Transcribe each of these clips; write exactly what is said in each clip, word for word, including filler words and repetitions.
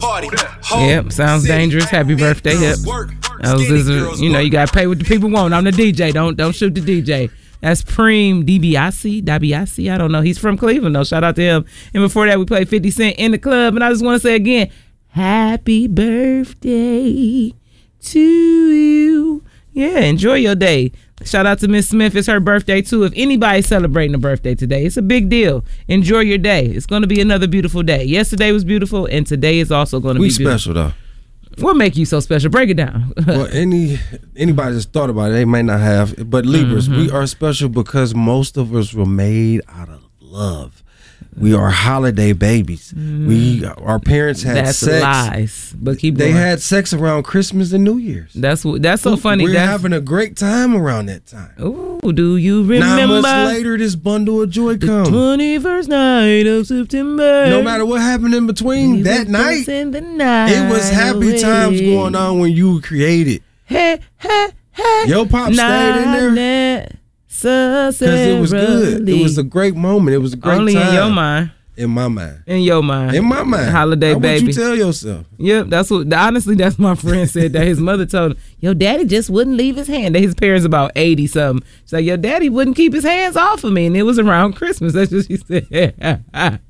Party. Yep, sounds dangerous. Happy birthday, Hip. You know, you gotta pay what the people want. I'm the D J. Don't don't shoot the D J. That's Preem DiBiase. DiBiase. I don't know. He's from Cleveland though. Shout out to him. And before that, we played fifty Cent in the club. And I just want to say again, happy birthday to you. Yeah, enjoy your day. Shout out to Miss Smith. It's her birthday too. If anybody's celebrating a birthday today, it's a big deal. Enjoy your day. It's going to be another beautiful day. Yesterday was beautiful, and today is also going to be beautiful. We special though. What make you so special? Break it down. Well, any anybody that's thought about it, they may not have. But Libras, mm-hmm. we are special because most of us were made out of love. We are holiday babies. Mm. We our parents had that's sex. Lies, but keep they going. had sex around Christmas and New Year's. That's that's so funny. We're that's, having a great time around that time. Ooh, do you remember? Nine months later, this bundle of joy comes. The twenty-first night of September. No matter what happened in between, we that night, the night, it was happy away. times going on when you created. Hey, hey, hey. Your pop stayed in there. Because it was good. It was a great moment. It was a great Only time. Only in your mind. In my mind. In your mind. In my mind. Holiday How baby. What you tell yourself? Yep, that's what, honestly, that's my friend said that his mother told him, your daddy just wouldn't leave his hand. His parents about eighty something. She's like, your daddy wouldn't keep his hands off of me. And it was around Christmas. That's what she said.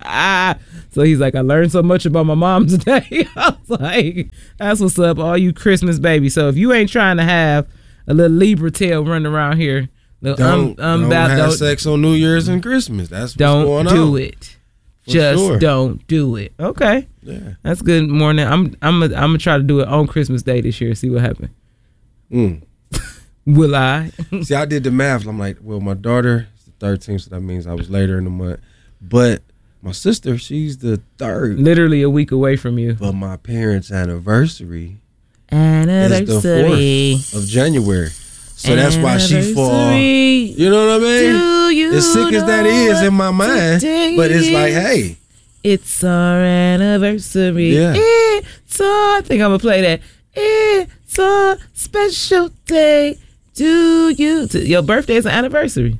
So he's like, I learned so much about my mom today. I was like, that's what's up, all you Christmas babies. So if you ain't trying to have a little Libra tail running around here, don't, um, um, don't have don't, sex on New Year's and Christmas. That's what's going on. Don't do it. For Just sure. don't do it. Okay. Yeah. That's good morning. I'm I'm a, I'm gonna try to do it on Christmas Day this year. See what happens. Mm. Will I? See, I did the math. I'm like, well, my daughter is the thirteenth, so that means I was later in the month. But my sister, she's the third. Literally a week away from you. But my parents' anniversary, anniversary is the fourth of January. So that's why she fall. You know what I mean? You as sick as that is in my mind, but it's like, hey, it's our anniversary. Yeah. It's our, I think I'm gonna play that. It's a special day to you. Your birthday is an anniversary.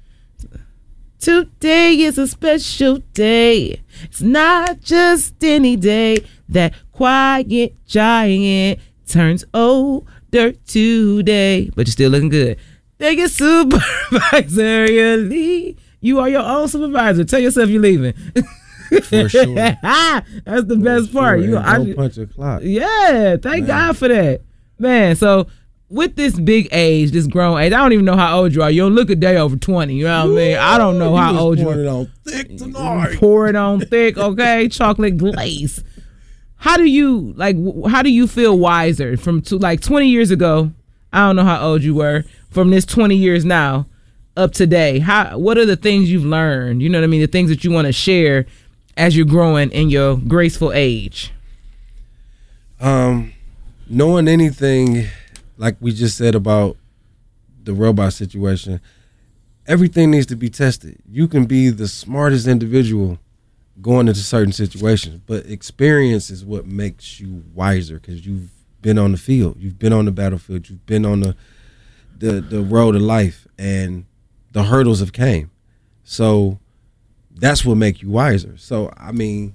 Today is a special day. It's not just any day. That quiet giant turns older today, but you're still looking good. Thank you, supervisor. You are your own supervisor. Tell yourself you're leaving. For sure. That's the For best sure. part. You don't I, punch a clock. Yeah, thank Man. God for that. Man, so with this big age, this grown age, I don't even know how old you are. You don't look a day over twenty. You know what Ooh, I mean? I don't know how old you are. Pour it on thick tonight. Pour it on thick, okay? Chocolate glaze. How do you like? How do you feel wiser from to, like twenty years ago? I don't know how old you were from this twenty years now up today. How? What are the things you've learned? You know what I mean? The things that you want to share as you're growing in your graceful age. Um, knowing anything, like we just said about the robot situation, everything needs to be tested. You can be the smartest individual going into certain situations, but experience is what makes you wiser because you've been on the field, you've been on the battlefield, you've been on the the the road of life, and the hurdles have came. So that's what make you wiser. So I mean,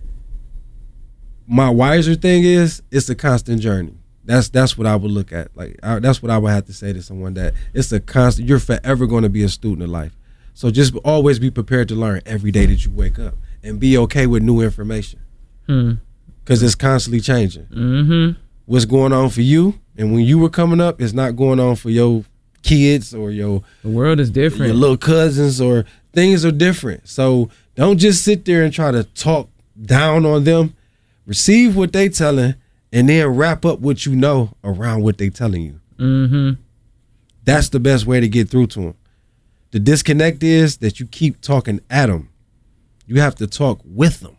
my wiser thing is it's a constant journey. That's that's what I would look at. Like I, that's what I would have to say to someone, that it's a constant. You're forever going to be a student of life. So just always be prepared to learn every day that you wake up. And be okay with new information, because hmm. it's constantly changing. Mm-hmm. What's going on for you, and when you were coming up, it's not going on for your kids or your. The world is different. Your little cousins, or things are different. So don't just sit there and try to talk down on them. Receive what they telling, and then wrap up what you know around what they telling you. Mm-hmm. That's the best way to get through to them. The disconnect is that you keep talking at them. You have to talk with them.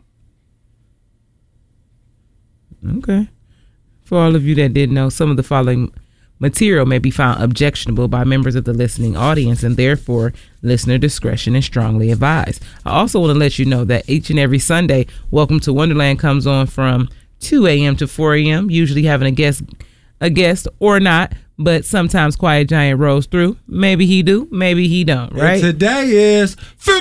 Okay. For all of you that didn't know, some of the following material may be found objectionable by members of the listening audience, and therefore listener discretion is strongly advised. I also want to let you know that each and every Sunday, Welcome to Wonderland comes on from two a.m. to four a.m., usually having a guest a guest or not, but sometimes Quiet Giant rolls through. Maybe he do, maybe he don't, right? And today is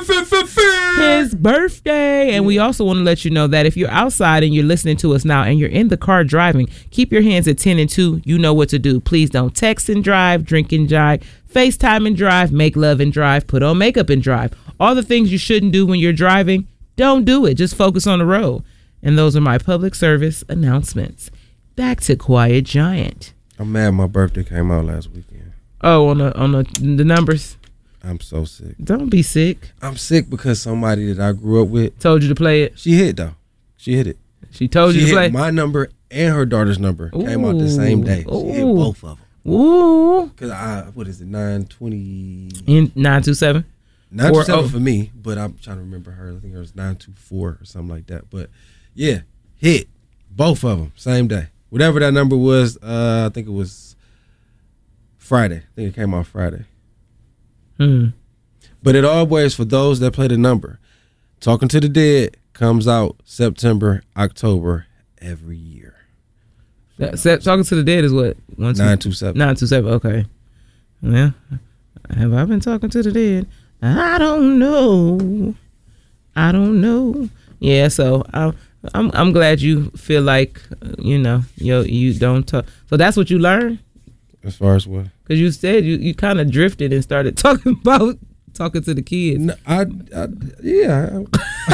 his birthday. And we also want to let you know that if you're outside and you're listening to us now and you're in the car driving, keep your hands at ten and two. You know what to do. Please don't text and drive, drink and drive, FaceTime and drive, make love and drive, put on makeup and drive. All the things you shouldn't do when you're driving, don't do it. Just focus on the road. And those are my public service announcements. Back to Quiet Giant. I'm mad my birthday came out last weekend. Oh, on the on the, the numbers? I'm so sick. Don't be sick. I'm sick because somebody that I grew up with told you to play it. She hit though. She hit it. She told she you to hit play. My number and her daughter's number Ooh. came out the same day. She Ooh. hit both of them. Ooh. Cause I what is it nine twenty? In nine two seven. Nine two seven for me, but I'm trying to remember her. I think it was nine two four or something like that. But yeah, hit both of them same day. Whatever that number was, uh, I think it was Friday. I think it came out Friday. Hmm. But it always, for those that play the number, Talking to the Dead comes out September, October every year. That, Talking to the Dead is what? One, two, nine two seven. nine two seven, okay. Well, have I been talking to the dead? I don't know. I don't know. Yeah, so I, I'm I'm glad you feel like, you know, you, you don't talk. So that's what you learned? As far as what? Because you said you, you kind of drifted and started talking about talking to the kids. No, I, I yeah.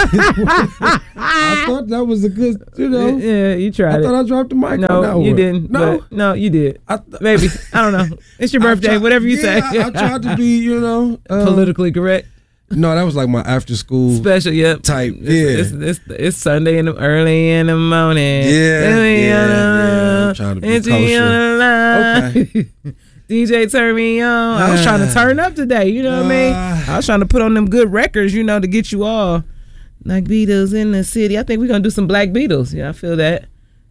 I, I thought that was a good, you know. Yeah, you tried I it. thought I dropped the mic. No, on that you one. didn't. No, no, you did. I th- Maybe. I don't know. It's your birthday, tried, whatever you yeah, say. I, I tried to be, you know. Um, politically correct. No, that was like my after school special, yep. type. It's, yeah. It's, it's, it's, it's Sunday in the early in the morning. Yeah, yeah, yeah. I'm trying to be kosher. Okay. D J turn me on. I was trying to turn up today, you know what uh, I mean? I was trying to put on them good records, you know, to get you all like Beatles in the city. I think we're gonna do some Black Beatles. Yeah, I feel that.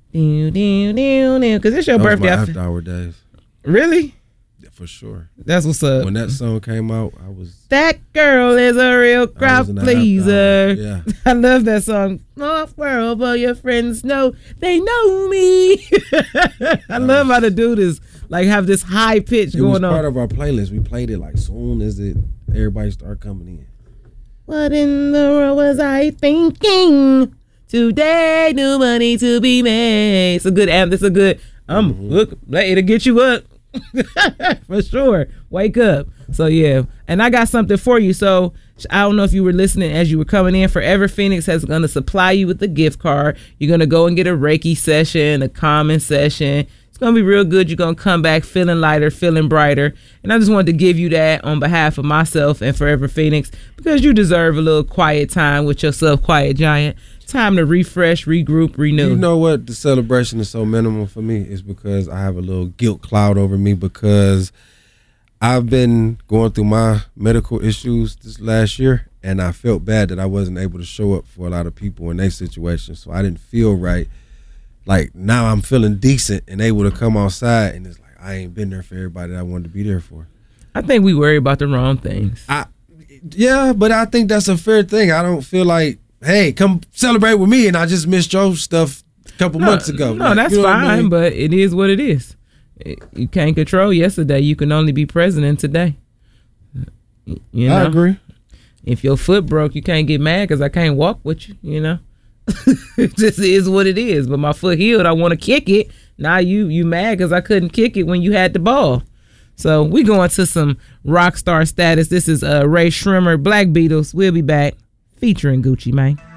Because it's your that birthday. Was my after hour days. Really? Yeah, for sure. That's what's up. When that song came out, I was. That girl is a real crowd pleaser. Yeah. I love that song. Off world, but your friends know they know me. I love how the dude is like have this high pitch it going was on. Part of our playlist. We played it like soon as it everybody started coming in. What in the world was I thinking? Today, new money to be made. It's a good amp. It's a good. Um, mm-hmm. Look, it'll get you up for sure. Wake up. So yeah, and I got something for you. So I don't know if you were listening as you were coming in. Forever Phoenix has going to supply you with a gift card. You're going to go and get a Reiki session, a calming session. It's going to be real good. You're going to come back feeling lighter, feeling brighter. And I just wanted to give you that on behalf of myself and Forever Phoenix because you deserve a little quiet time with yourself, Quiet Giant. Time to refresh, regroup, renew. You know what? The celebration is so minimal for me is because I have a little guilt cloud over me because I've been going through my medical issues this last year, and I felt bad that I wasn't able to show up for a lot of people in their situation. So I didn't feel right. Like now I'm feeling decent and able to come outside, and it's like I ain't been there for everybody that I wanted to be there for. I think we worry about the wrong things. I, yeah, but I think that's a fair thing. I don't feel like, hey, come celebrate with me, and I just missed your stuff a couple no, months ago. No, like, that's you know fine, I mean? But it is what it is. It, you can't control yesterday. You can only be present in today. You know? I agree. If your foot broke, you can't get mad because I can't walk with you, you know? It just is what it is. But my foot healed. I want to kick it. Now you you mad because I couldn't kick it when you had the ball. So we going to some rock star status. This is uh, Ray Shrimmer, Black Beatles. We'll be back featuring Gucci Mane.